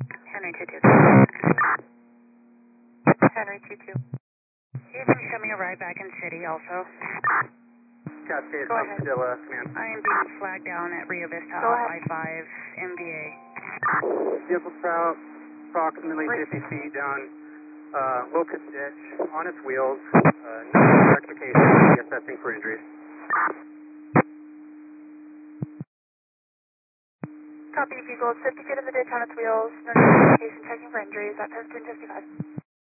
Henry 22. Henry 22. You can show me a ride back in city also. Cascade, Go ahead. Armadillo, command. I am being flagged down at Rio Vista Go off ahead. I-5 MVA. Vehicle route approximately 50 feet down Locust Ditch on its wheels. No rectification, we'll be assessing for injuries. Copy, vehicle 50 feet in the ditch on its wheels. No notification, checking for injuries at 1355.